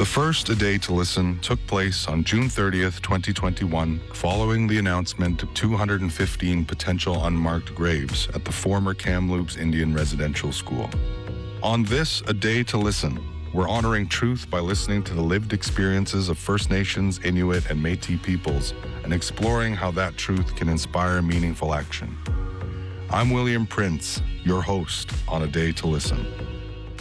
The first A Day to Listen took place on June 30th, 2021, following the announcement of 215 potential unmarked graves at the former Kamloops Indian Residential School. On this A Day to Listen, we're honoring truth by listening to the lived experiences of First Nations, Inuit, and Métis peoples and exploring how that truth can inspire meaningful action. I'm William Prince, your host on A Day to Listen.